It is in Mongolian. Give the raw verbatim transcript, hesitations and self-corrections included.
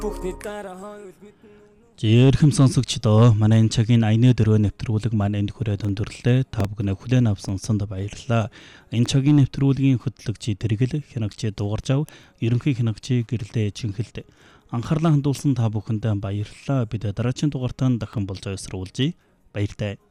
Жирхэм сонсогчдоо манай энэ цагийн аяны дөрөв нэвтрүүлэг маань энд хүрээд өндөрлөө. Та бүхэнд хүлээн авсан санд баярлалаа. Энэ цагийн нэвтрүүлгийн хөтлөгч Тэргэл хянагч дугарч ав. Ерөнхий хянагч гэрлээ Чинхэлд. Анхаарлаа хандуулсан та бүхэнд баярлалаа. Бид дараагийн дугаартаа дахин болж ойсруулъя. Баяртай.